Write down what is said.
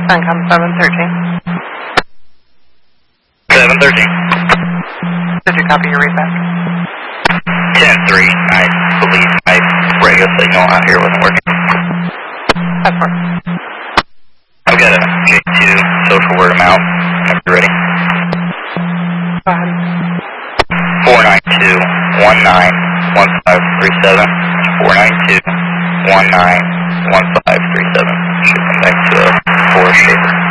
Suncom 713. 713. Did you copy your readback? 10-3. I believe my radio signal out here wasn't working. That's fine. I've got a J2 social word amount. Whenever you're ready. Go ahead. 492-191537. 492-191537. Should come back to a 4 shaper.